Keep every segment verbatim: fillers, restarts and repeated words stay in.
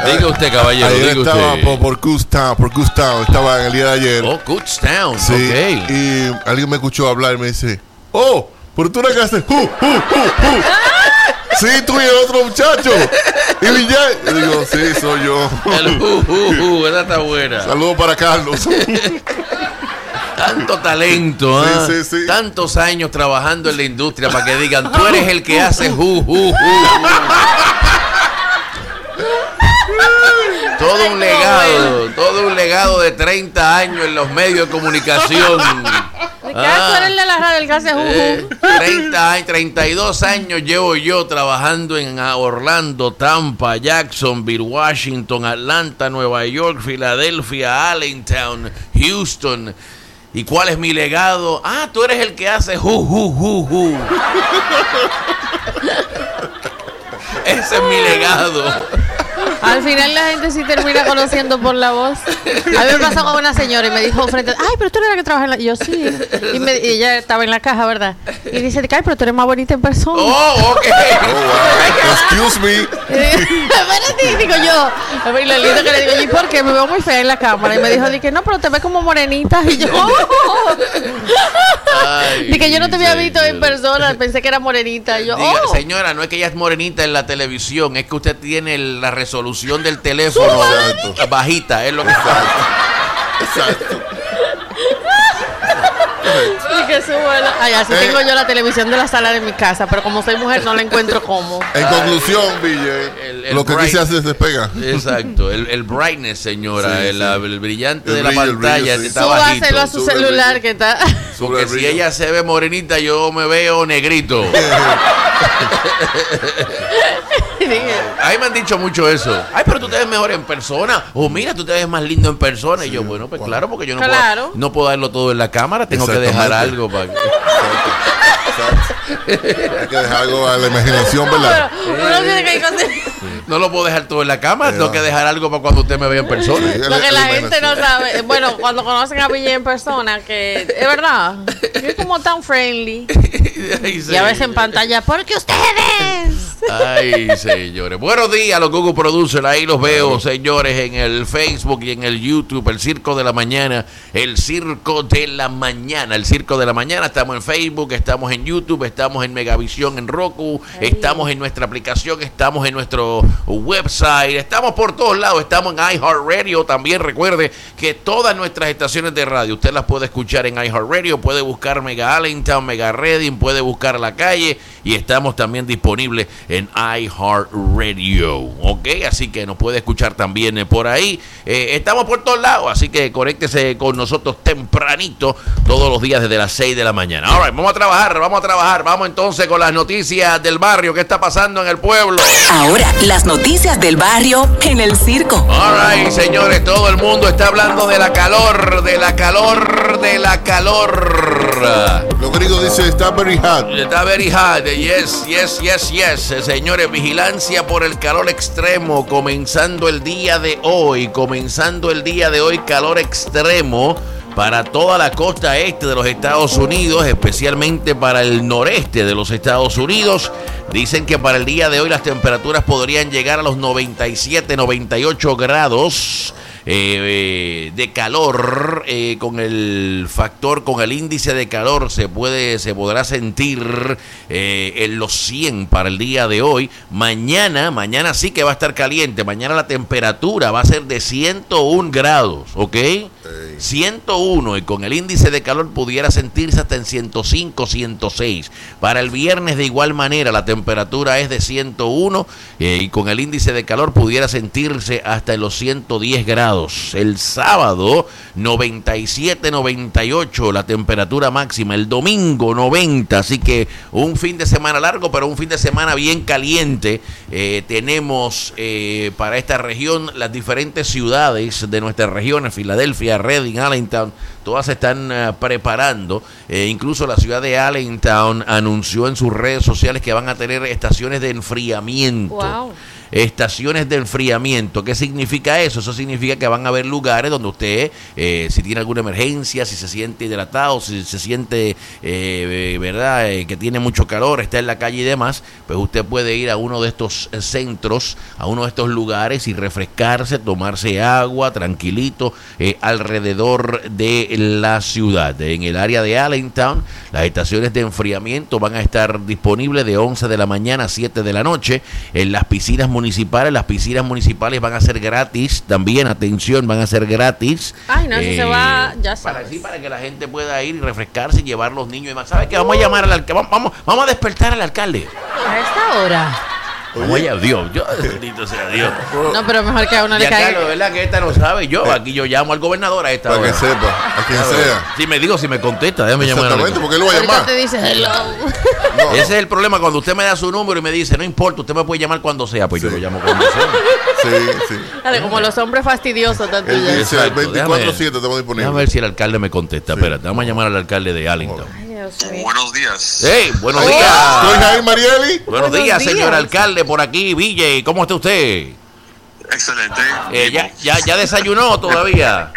Diga usted, caballero, ayer diga estaba usted. por, por Kutztown, por Kutztown, estaba en el día de ayer. Oh, Kutztown, sí, ok. Y alguien me escuchó hablar y me dice, oh, pero tú eres que haces, uh, uh, uh, uh. Sí, tú y el otro muchacho. Y Villay. Yo digo, sí, soy yo. El uh, uh, uh, esa está buena. Saludos para Carlos. Tanto talento, ¿eh? Sí, sí, sí. Tantos años trabajando en la industria para que digan, tú eres el que hace uh, uh, uh. Todo un legado, todo un legado de treinta años en los medios de comunicación. ¿De qué ah, eres de la radio el que hace juju? Eh, treinta, treinta y dos años llevo yo trabajando en Orlando, Tampa, Jacksonville, Washington, Atlanta, Nueva York, Filadelfia, Allentown, Houston. ¿Y cuál es mi legado? Ah, tú eres el que hace ju, ju, ju, ju. Ese es mi legado. Al final la gente sí termina conociendo por la voz. A mí me pasó con una señora y me dijo frente, ay, pero tú eres la que trabaja en la... Y yo, sí. Y, me, y ella estaba en la caja, ¿verdad? Y dice, ay, pero tú eres más bonita en persona. Oh, ok. Oh, wow. Excuse me. Espérate, digo yo. Y lo lindo que le digo, ¿y por qué? Me veo muy fea en la cámara. Y me dijo, dije, no, pero te ves como morenita. Y yo, oh. Dije, yo no te había visto en persona, pensé que era morenita. Y yo, Diga, oh. Señora, no es que ella es morenita en la televisión, es que usted tiene la resolución del teléfono Exacto. bajita, es lo que falta. Exacto. Y que suba. Ay, así Eh. tengo yo la televisión de la sala de mi casa, pero como soy mujer no la encuentro como. En conclusión, Ville, El- el lo que bright- aquí se hace se despega. Exacto, el, el brightness, señora, Sí, el, sí. el brillante El de la brillo, el pantalla brillo, sí. está bajito. Súbaselo a su sube el celular brillo. que está. Porque el si brillo. ella se ve morenita, yo me veo negrito. Ahí me han dicho mucho eso. Ay, pero tú te ves mejor en persona. O mira, tú te ves más lindo en persona. Y yo, bueno, pues claro, porque yo no, Claro. puedo, no puedo darlo todo en la cámara. Tengo que dejar Exactamente. algo para que... Exacto. Hay que dejar algo a la imaginación, ¿verdad? Pero uno tiene que hacer. No lo puedo dejar todo en la cámara. Sí, Tengo va. que dejar algo para cuando usted me vea en persona. Sí, Lo que la gente no imaginación. sabe, bueno, cuando conocen a Ville en persona, que es verdad, es como tan friendly. Ay, Y a veces en señor. pantalla, porque ustedes. Ay, señores. Buenos días, los Google Producers. Ahí los veo, señores, en el Facebook y en el YouTube. El Circo de la Mañana. El Circo de la Mañana. El Circo de la Mañana. Estamos en Facebook, estamos en YouTube, estamos en Megavisión, en Roku. Ay. Estamos en nuestra aplicación, estamos en nuestro website. Estamos por todos lados. Estamos en iHeartRadio. También recuerde que todas nuestras estaciones de radio, usted las puede escuchar en iHeartRadio. Puede buscar Mega Allentown, Mega Redding, puede buscar La Calle. Y estamos también disponibles en iHeartRadio, ¿ok? Así que nos puede escuchar también eh, por ahí. Eh, estamos por todos lados, así que conéctese con nosotros tempranito todos los días desde las seis de la mañana. All right, vamos a trabajar, vamos a trabajar. Vamos entonces con las noticias del barrio. ¿Qué está pasando en el pueblo? Ahora, las noticias del barrio en el circo. All right, señores, todo el mundo está hablando de la calor, de la calor, de la calor. Los gringos dicen está very hot. Está very hot, yes, yes, yes, yes. Señores, vigilancia por el calor extremo, comenzando el día de hoy, comenzando el día de hoy, calor extremo para toda la costa este de los Estados Unidos, especialmente para el noreste de los Estados Unidos. Dicen que para el día de hoy las temperaturas podrían llegar a los noventa y siete, noventa y ocho grados. Eh, eh, de calor, eh, con el factor, con el índice de calor se puede, se podrá sentir eh, en los cien para el día de hoy. Mañana, mañana sí que va a estar caliente. Mañana la temperatura va a ser de ciento uno grados, ¿ok? ciento uno, y con el índice de calor pudiera sentirse hasta en ciento cinco, ciento seis. Para el viernes de igual manera la temperatura es de ciento uno eh, y con el índice de calor pudiera sentirse hasta en los ciento diez grados. El sábado noventa y siete, noventa y ocho la temperatura máxima. El domingo noventa, así que un fin de semana largo, pero un fin de semana bien caliente. Eh, tenemos eh, para esta región las diferentes ciudades de nuestra región, Filadelfia, Redding, Allentown, todas se están uh, preparando. Eh, incluso la ciudad de Allentown anunció en sus redes sociales que van a tener estaciones de enfriamiento. Wow. Estaciones de enfriamiento. ¿Qué significa eso? Eso significa que van a haber lugares donde usted, eh, si tiene alguna emergencia, si se siente hidratado, si se siente, eh, verdad, eh, que tiene mucho calor, está en la calle y demás, pues usted puede ir a uno de estos centros, a uno de estos lugares y refrescarse, tomarse agua tranquilito eh, alrededor de la ciudad. En el área de Allentown, las estaciones de enfriamiento van a estar disponibles de once de la mañana a siete de la noche. En las piscinas municipales municipales, las piscinas municipales van a ser gratis, también, atención, van a ser gratis. Ay, no, eh, si se va, ya sabes. Para, sí, para que la gente pueda ir y refrescarse y llevar los niños y más. ¿Sabes qué? Vamos a llamar al alcalde, vamos, vamos, vamos a despertar al alcalde. A esta hora. Vamos allá, Dios, yo, bendito sea Dios. No, pero mejor que a uno le caiga. Carlos, ¿verdad que esta no sabe? Yo, aquí yo llamo al gobernador a esta para hora. que sepa, a quien sea. Si me digo, si me contesta, déjame llamar. Exactamente, porque él lo va a Ahorita llamar. te dice hello. No. Ese es el problema, cuando usted me da su número y me dice, no importa, usted me puede llamar cuando sea, pues Sí. yo lo llamo cuando sea. Sí, sí. Dale, como los hombres fastidiosos tanto Él ya. dice Exacto, veinticuatro siete estamos Déjame disponibles. ver si el alcalde me contesta. Espérate, vamos a llamar al alcalde de Allentown. Ay, Dios mío. Buenos días. ¡Hey! ¡Buenos Oh. ¿Soy días! Jair Marieli? Buenos Buenos días, días. señor alcalde, por aquí, Ville. ¿Cómo está usted? Excelente. Eh, ya, ya, ¿Ya desayunó todavía?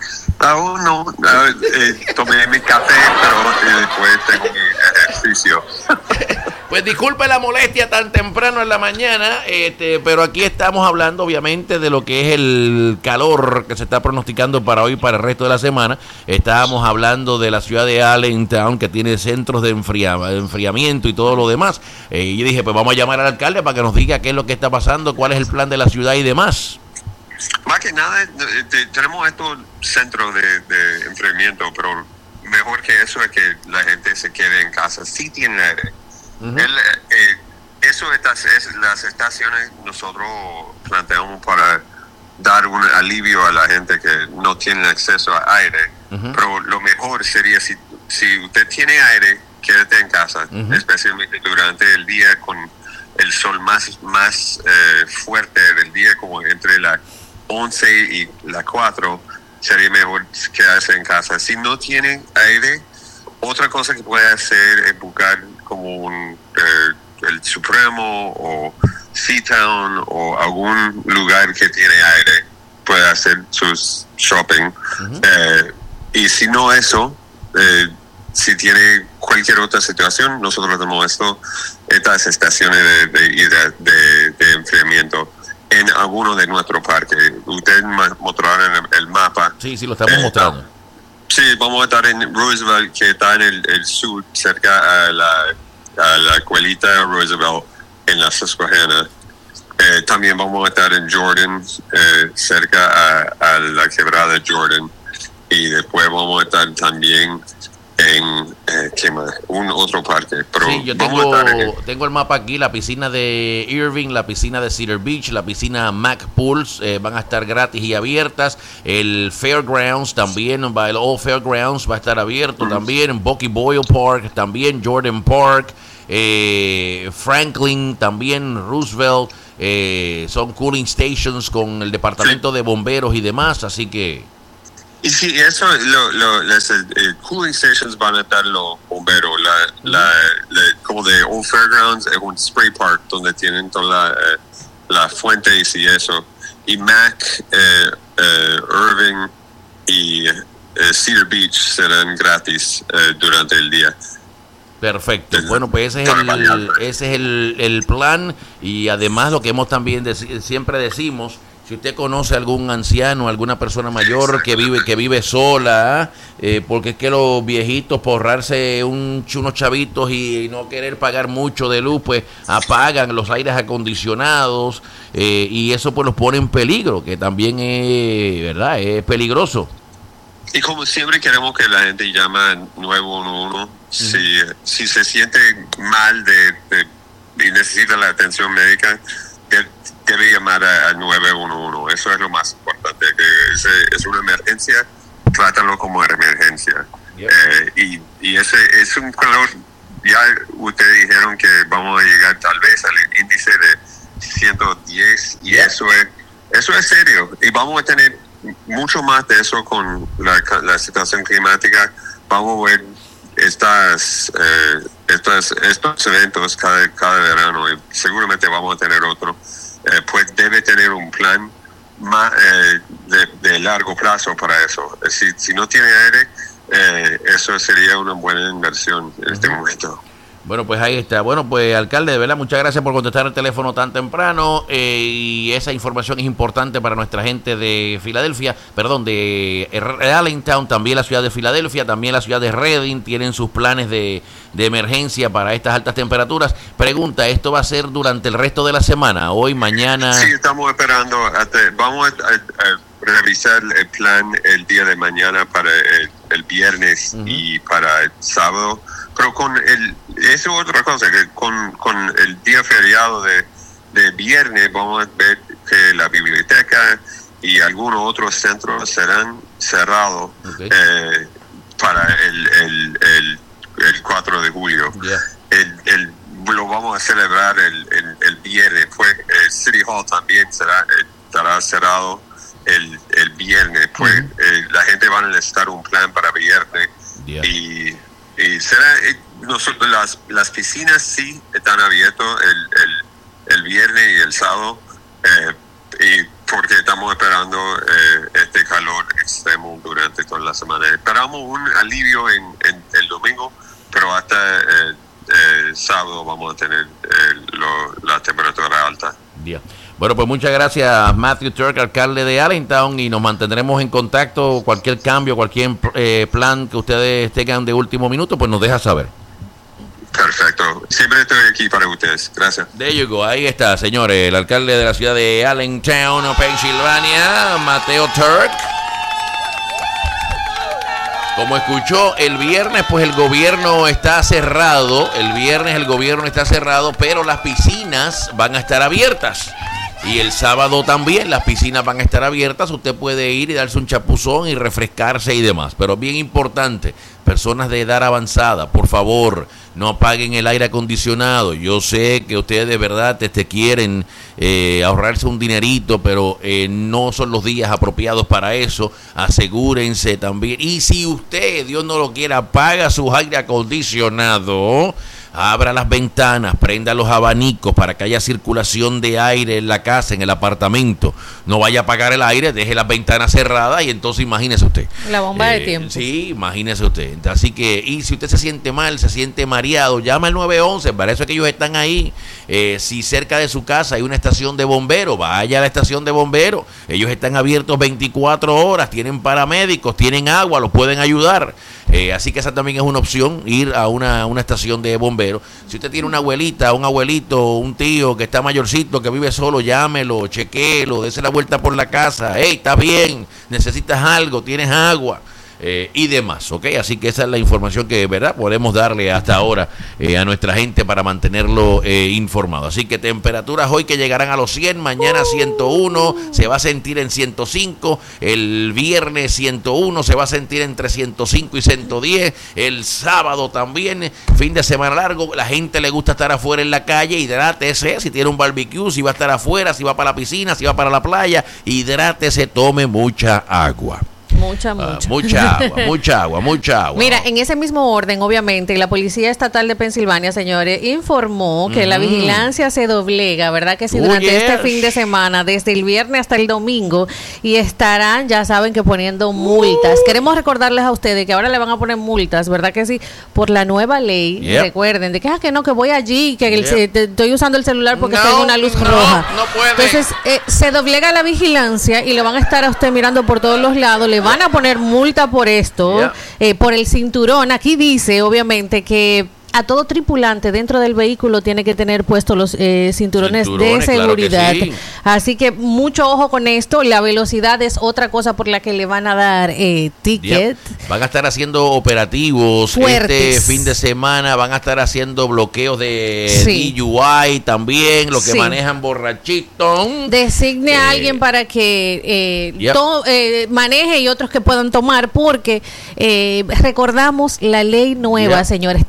Aún no. Ah, eh, tomé mi café, pero eh, después tengo mi ejercicio. Pues disculpe la molestia tan temprano en la mañana, este, pero aquí estamos hablando obviamente de lo que es el calor que se está pronosticando para hoy, para el resto de la semana. Estábamos hablando de la ciudad de Allentown, que tiene centros de, enfria- de enfriamiento y todo lo demás. Eh, y yo dije, pues vamos a llamar al alcalde para que nos diga qué es lo que está pasando, cuál es el plan de la ciudad y demás. Más que nada, eh, te- tenemos estos centros de, de enfriamiento, pero mejor que eso es que la gente se quede en casa. Sí tiene aire. Ujú. El, eh, eso estas es, las estaciones nosotros planteamos para dar un alivio a la gente que no tiene acceso a aire. Ujú. Pero lo mejor sería si, si usted tiene aire, quédate en casa, Ujú. especialmente durante el día con el sol más, más eh, fuerte del día, como entre las once y las cuatro, sería mejor quedarse en casa. Si no tiene aire, otra cosa que puede hacer es buscar como un, eh, el Supremo o Seatown o algún lugar que tiene aire, puede hacer sus shopping. Ujú. Eh, y si no eso, eh, si tiene cualquier otra situación, nosotros tenemos esto, estas estaciones de, de, de, de, de enfriamiento en alguno de nuestros parques. Ustedes mostraron el, el mapa. Sí, sí, lo estamos Eh, mostrando. Sí, vamos a estar en Roosevelt, que está en el, el sur, cerca a la, a la escuelita de Roosevelt, en la Susquehanna. Eh, también vamos a estar en Jordan, eh, cerca a, a la quebrada Jordan. Y después vamos a estar también en, eh, ¿qué más? Un otro parque. Pero Sí, yo vamos a tengo, estar en, tengo el mapa aquí, la piscina de Irving, la piscina de Cedar Beach, la piscina Mac Pools, eh, van a estar gratis y abiertas. El Fairgrounds también, va, el Old Fairgrounds va a estar abierto también. Bucky Boyle Park también, Jordan Park, eh, Franklin también, Roosevelt, eh, son cooling stations con el departamento de bomberos y demás, así que... Y sí, eso, lo, lo, las eh, cooling stations van a estar los bomberos. La, la, la- como de Old Fairgrounds es un spray park donde tienen todas la, eh, las fuentes y eso. Y Mac, eh, eh, Irving y eh, Cedar Beach serán gratis eh, durante el día. Perfecto. Bueno, pues ese es el, ese es el, el plan, y además lo que hemos también deci- siempre decimos, si usted conoce a algún anciano, alguna persona mayor que vive que vive sola, eh, porque es que los viejitos por ahorrarse un, unos chavitos y no querer pagar mucho de luz, pues apagan los aires acondicionados, eh, y eso pues los pone en peligro, que también es, ¿verdad? Es peligroso. Y como siempre queremos que la gente llame al nueve uno uno si, si se siente mal de, de- y necesita la atención médica, que debe llamar a- al nueve uno uno. Eso es lo más importante, que es, es una emergencia, trátalo como emergencia. Yep. Eh, y, y ese es un calor, ya ustedes dijeron que vamos a llegar tal vez al índice de ciento diez, y Yep. eso es eso es serio, y vamos a tener mucho más de eso con la, la situación climática. Vamos a ver estas, eh, estas estos eventos cada, cada verano y seguramente vamos a tener otro. Eh, pues debe tener un plan más, eh, de, de largo plazo para eso. Si, si no tiene aire, eh, eso sería una buena inversión en uh-huh. este momento. Bueno, pues ahí está. Bueno, pues alcalde, de verdad, muchas gracias por contestar el teléfono tan temprano eh, y esa información es importante para nuestra gente de Filadelfia, perdón, de Allentown, también la ciudad de Filadelfia, también la ciudad de Reading, tienen sus planes de, de emergencia para estas altas temperaturas. Pregunta, ¿esto va a ser durante el resto de la semana? Hoy, mañana. Sí, estamos esperando, hasta, vamos a, a, a revisar el plan el día de mañana para el, el viernes uh-huh. y para el sábado. Pero con el, eso es otra cosa, que con, con el día feriado de, de viernes vamos a ver que la biblioteca y algunos otros centros serán cerrados okay. eh, para el, el, el, el cuatro de julio. Yeah. El, el, lo vamos a celebrar el, el, el viernes. Pues el City Hall también será, estará cerrado el, el viernes. Pues uh-huh. eh, la gente va a necesitar un plan para viernes. Yeah. Y Y será, eh, nosotros, las, las piscinas sí están abiertas el, el, el viernes y el sábado, eh, y porque estamos esperando eh, este calor extremo durante toda la semana. Esperamos un alivio en, en el domingo, pero hasta el eh, eh, sábado vamos a tener eh, lo, la temperatura alta. Yeah. Bueno, pues muchas gracias, Matthew Turk, alcalde de Allentown, y nos mantendremos en contacto. Cualquier cambio, cualquier eh, plan que ustedes tengan de último minuto, pues nos deja saber. Perfecto. Siempre estoy aquí para ustedes. Gracias. There you go. Ahí está, señores, el alcalde de la ciudad de Allentown, Pensilvania, Matthew Turk. Como escuchó, el viernes pues el gobierno está cerrado, el viernes el gobierno está cerrado, pero las piscinas van a estar abiertas. Y el sábado también las piscinas van a estar abiertas, usted puede ir y darse un chapuzón y refrescarse y demás. Pero bien importante, personas de edad avanzada, por favor, no apaguen el aire acondicionado. Yo sé que ustedes de verdad te, te quieren eh, ahorrarse un dinerito, pero eh, no son los días apropiados para eso. Asegúrense también. Y si usted, Dios no lo quiera, apaga su aire acondicionado, abra las ventanas, prenda los abanicos para que haya circulación de aire en la casa, en el apartamento. No vaya a apagar el aire, deje las ventanas cerradas y entonces imagínese usted. La bomba eh, de tiempo. Sí, imagínese usted. Así que, y si usted se siente mal, se siente mareado, llama al nueve once, para eso es que ellos están ahí. Eh, si cerca de su casa hay una estación de bomberos, vaya a la estación de bomberos. Ellos están abiertos veinticuatro horas, tienen paramédicos, tienen agua, los pueden ayudar. Eh, así que esa también es una opción, ir a una, una estación de bomberos. Si usted tiene una abuelita, un abuelito, un tío que está mayorcito, que vive solo, llámelo, chequéelo, dése la vuelta por la casa. Hey, está bien, necesitas algo, tienes agua. Eh, y demás, ¿ok? Así que esa es la información que, ¿verdad?, podemos darle hasta ahora eh, a nuestra gente para mantenerlo eh, informado. Así que temperaturas hoy que llegarán a los cien, mañana ciento uno, se va a sentir en ciento cinco, el viernes ciento uno, se va a sentir entre ciento cinco y ciento diez, el sábado también, fin de semana largo, la gente le gusta estar afuera en la calle, hidrátese, si tiene un barbecue, si va a estar afuera, si va para la piscina, si va para la playa, hidrátese, tome mucha agua. Mucha, mucha. Ah, mucha agua, mucha agua, mucha agua. Mira, en ese mismo orden, obviamente, la Policía Estatal de Pensilvania, señores, informó que mm. la vigilancia se doblega, ¿verdad? Que sí, durante oh, yes. este fin de semana, desde el viernes hasta el domingo, y estarán, ya saben, que poniendo multas. Uh. Queremos recordarles a ustedes que ahora le van a poner multas, ¿verdad que sí? Por la nueva ley, yep. recuerden, de que, ah, que no, que voy allí, que yep. el, se, te, estoy usando el celular porque no, tengo una luz no, roja. No puede. Entonces, eh, se doblega la vigilancia y le van a estar a usted mirando por todos los lados, le van a poner multa por esto, yeah. eh, por el cinturón. Aquí dice, obviamente, que a todo tripulante dentro del vehículo tiene que tener puestos los eh, cinturones, cinturones de seguridad. Claro que sí. Así que mucho ojo con esto. La velocidad es otra cosa por la que le van a dar eh, ticket. Yep. Van a estar haciendo operativos fuertes este fin de semana. Van a estar haciendo bloqueos de sí. D U I también, los que sí. manejan borrachitos. Designe eh, a alguien para que eh, yep. to, eh, maneje y otros que puedan tomar, porque eh, recordamos la ley nueva, yep. señores. Tener el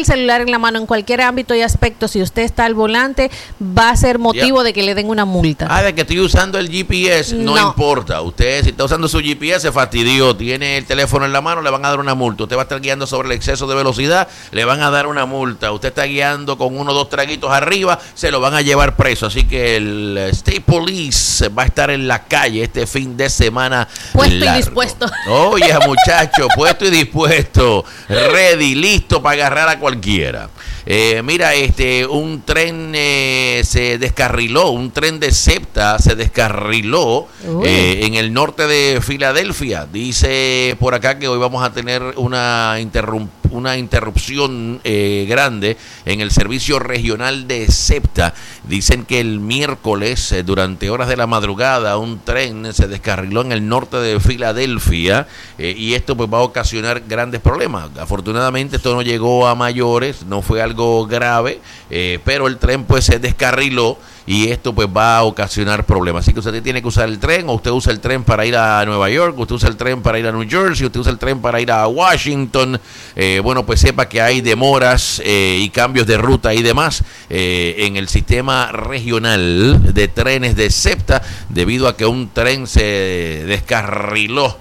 celular en la mano en cualquier ámbito y aspecto, si usted está al volante, va a ser motivo yep. de que le den una multa. Ah, de que estoy usando el G P S, no, no importa. Usted, si está usando su G P S, se fastidió, tiene el teléfono en la mano, le van a dar una multa. Usted va a estar guiando sobre el exceso de velocidad, le van a dar una multa. Usted está guiando con uno o dos traguitos arriba, se lo van a llevar preso. Así que el State Police va a estar en la calle este fin de semana. Puesto largo. y dispuesto. Oye, muchacho, puesto y dispuesto, ready, listo para agarrar a cualquiera. Eh, mira, este, un tren eh, se descarriló, un tren de SEPTA se descarriló eh, en el norte de Filadelfia. Dice por acá que hoy vamos a tener una interrupción. una interrupción eh, grande en el servicio regional de SEPTA. Dicen que el miércoles, eh, durante horas de la madrugada, un tren se descarriló en el norte de Filadelfia eh, y esto pues va a ocasionar grandes problemas. Afortunadamente esto no llegó a mayores, no fue algo grave, eh, pero el tren pues se descarriló y esto pues va a ocasionar problemas. Así que usted tiene que usar el tren, o usted usa el tren para ir a Nueva York, usted usa el tren para ir a New Jersey, usted usa el tren para ir a Washington. Eh, bueno, pues sepa que hay demoras eh, y cambios de ruta y demás eh, en el sistema regional de trenes de SEPTA debido a que un tren se descarriló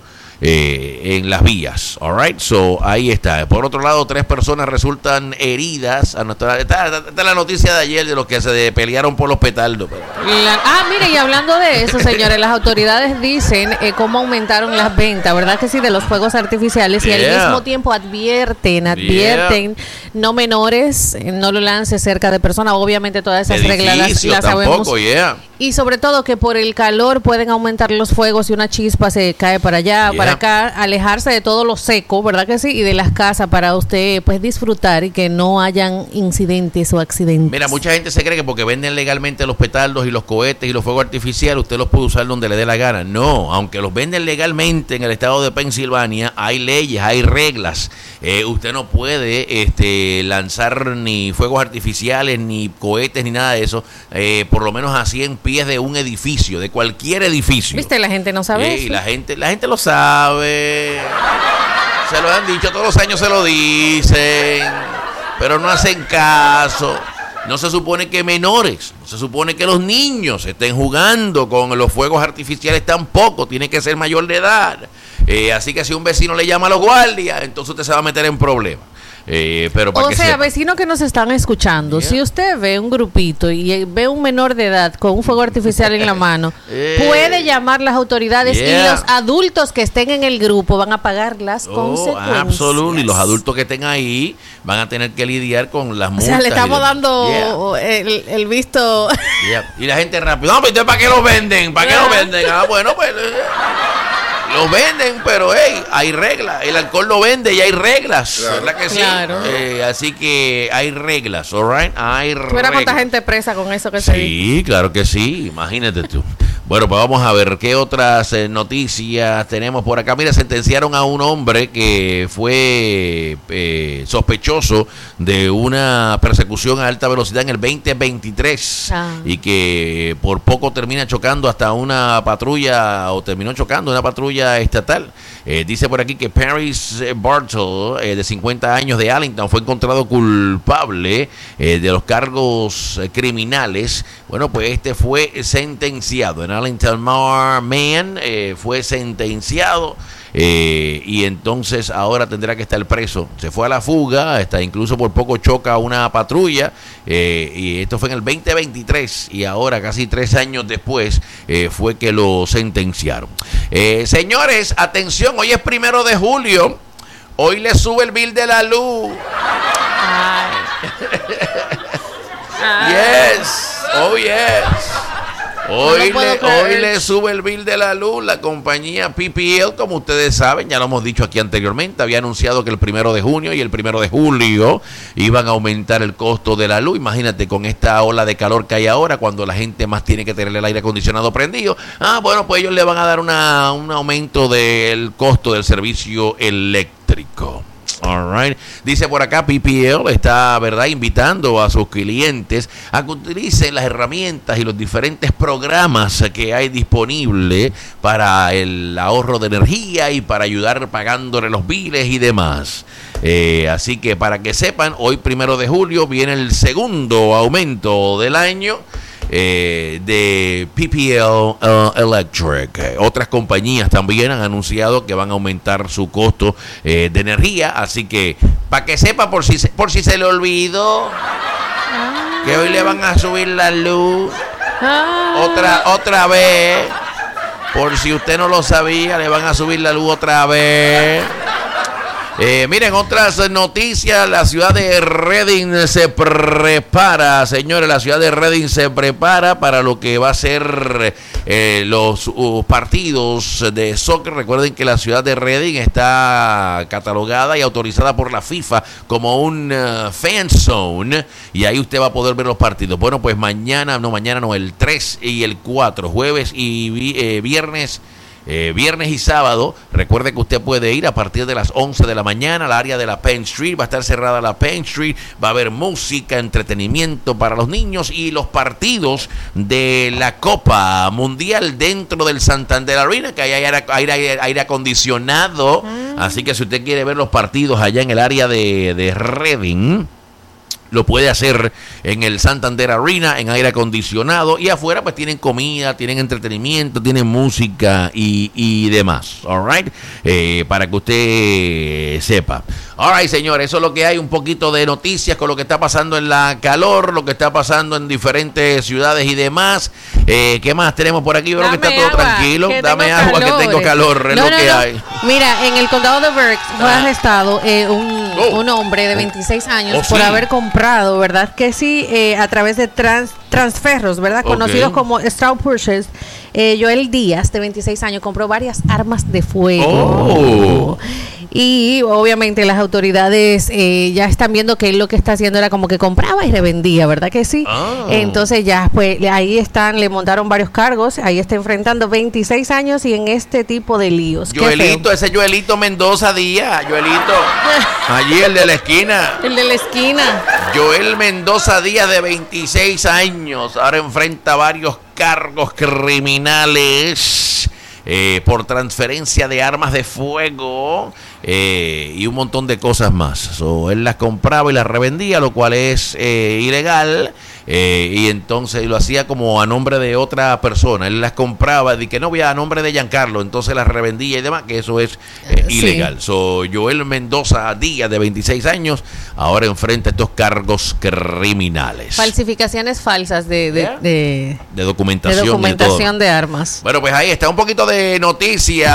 Eh, en las vías. Alright, so ahí está. Por otro lado, tres personas resultan heridas. A nuestra, esta, esta, esta es la noticia de ayer de los que se de, pelearon por los petardos. La, ah, mire, y hablando de eso, señores, las autoridades dicen eh, cómo aumentaron las ventas, ¿verdad que sí? De los fuegos artificiales yeah. y al mismo tiempo advierten, advierten, yeah. no menores, no lo lance cerca de personas. Obviamente todas esas Edificio, reglas las, las tampoco, sabemos. Yeah. Y sobre todo que por el calor pueden aumentar los fuegos y una chispa se cae para allá, yeah. para acá, alejarse de todo lo seco, ¿verdad que sí? Y de las casas para usted pues disfrutar y que no hayan incidentes o accidentes. Mira, mucha gente se cree que porque venden legalmente los petardos y los cohetes y los fuegos artificiales, usted los puede usar donde le dé la gana. No, aunque los venden legalmente en el estado de Pensilvania, hay leyes, hay reglas. Eh, usted no puede este, lanzar ni fuegos artificiales, ni cohetes, ni nada de eso, eh, por lo menos a cien pies de un edificio, de cualquier edificio. ¿Viste? La gente no sabe sí, eso. La gente, la gente lo sabe. Se lo han dicho, todos los años se lo dicen, pero no hacen caso. No se supone que menores, no se supone que los niños estén jugando con los fuegos artificiales tampoco, tiene que ser mayor de edad. Eh, así que si un vecino le llama a los guardias, entonces usted se va a meter en problemas. Eh, pero para o que sea, sepa. vecinos que nos están escuchando, Yeah. si usted ve un grupito y ve un menor de edad con un fuego artificial en la mano, eh. puede llamar las autoridades Yeah. y los adultos que estén en el grupo van a pagar las Oh, consecuencias. absolutamente. Y los adultos que estén ahí van a tener que lidiar con las O multas. sea, le estamos y dando Yeah. el, el visto. Yeah. Y la gente rápido, no, pero entonces ¿para qué los venden? ¿Para qué Yeah. los venden? Ah, bueno, pues eh, los venden, pero hey, hay reglas. El alcohol lo vende y hay reglas, Claro. ¿verdad que sí? Claro. Eh, así que hay reglas, all right? Hay reglas. Mira cuánta gente presa con eso que se dice. Sí, claro que sí, imagínate tú. Bueno, pues vamos a ver qué otras eh, noticias tenemos por acá. Mira, sentenciaron a un hombre que fue eh, sospechoso de una persecución a alta velocidad en el veinte veintitrés Ah. y que por poco termina chocando hasta una patrulla, o terminó chocando una patrulla estatal. Eh, dice por aquí que Paris Bartle, eh, de cincuenta años, de Allentown, fue encontrado culpable eh, de los cargos eh, criminales. Bueno, pues este fue sentenciado. En Allentown, Man eh, fue sentenciado eh, y entonces ahora tendrá que estar preso. Se fue a la fuga, hasta incluso por poco choca a una patrulla eh, y esto fue en el veinte veintitrés y ahora casi tres años después eh, fue que lo sentenciaron. Eh, señores, atención, hoy es primero de julio, hoy le sube el bill de la luz. Ay. Ay. Yes, oh yes. Hoy, No lo puedo le, creer. hoy le sube el bill de la luz. La compañía P P L, como ustedes saben, ya lo hemos dicho aquí anteriormente, había anunciado que el primero de junio y el primero de julio iban a aumentar el costo de la luz. Imagínate con esta ola de calor que hay ahora, cuando la gente más tiene que tener el aire acondicionado prendido. Ah, bueno, pues ellos le van a dar una, un aumento del costo del servicio eléctrico. All right. Dice por acá, P P L está, ¿verdad?, invitando a sus clientes a que utilicen las herramientas y los diferentes programas que hay disponibles para el ahorro de energía y para ayudar pagándole los biles y demás. Eh, así que para que sepan, hoy primero de julio viene el segundo aumento del año eh, de P P L uh, Electric. Otras compañías también han anunciado que van a aumentar su costo eh, de energía, así que para que sepa, por si se, por si se le olvidó ah. que hoy le van a subir la luz ah. otra otra vez, por si usted no lo sabía, le van a subir la luz otra vez. Eh, miren, otras noticias, la ciudad de Reading se prepara, señores, la ciudad de Reading se prepara para lo que va a ser eh, los uh, partidos de soccer. Recuerden que la ciudad de Reading está catalogada y autorizada por la FIFA como un uh, fan zone, y ahí usted va a poder ver los partidos. Bueno, pues mañana, no mañana, no, el tres y el cuatro, jueves y eh, viernes. Eh, viernes y sábado, recuerde que usted puede ir a partir de las once de la mañana al área de la Penn Street. Va a estar cerrada la Penn Street, va a haber música, entretenimiento para los niños y los partidos de la Copa Mundial dentro del Santander Arena, que hay aire, aire, aire acondicionado. Mm. Así que si usted quiere ver los partidos allá en el área de, de Reading, lo puede hacer en el Santander Arena, en aire acondicionado, y afuera pues tienen comida, tienen entretenimiento, tienen música y, y demás, all right, eh, para que usted sepa. All right, señores, eso es lo que hay, un poquito de noticias con lo que está pasando en la calor, lo que está pasando en diferentes ciudades y demás. Eh, ¿Qué más tenemos por aquí? Creo que está todo agua, tranquilo. Dame agua, calor. que tengo calor, es no, lo no, que no. hay. Mira, en el condado de Berks fue ah. arrestado eh, un, oh. un hombre de veintiséis años oh, por sí. haber comprado, ¿verdad? Que sí, eh, a través de trans, transferros, ¿verdad? Okay. Conocidos como straw purchase. Eh, Joel Díaz, de veintiséis años, compró varias armas de fuego. Oh. Y obviamente las autoridades eh, ya están viendo que él lo que está haciendo era como que compraba y revendía, ¿verdad que sí? Oh. Entonces ya, pues ahí están, le montaron varios cargos, ahí está enfrentando veintiséis años y en este tipo de líos. Joelito, ese Joelito Mendoza Díaz, Joelito, allí el de la esquina. El de la esquina. Joel Mendoza Díaz, de veintiséis años, ahora enfrenta varios cargos criminales eh, por transferencia de armas de fuego. Eh, y un montón de cosas más. So, él las compraba y las revendía, lo cual es eh, ilegal. Eh, y entonces lo hacía como a nombre de otra persona. Él las compraba y que no voy a nombre de Giancarlo, entonces las revendía y demás, que eso es eh, ilegal. Sí. So, Joel Mendoza Díaz, de veintiséis años, ahora enfrenta estos cargos criminales. Falsificaciones falsas de, de, de, de documentación, de, documentación de armas. Bueno, pues ahí está un poquito de noticias.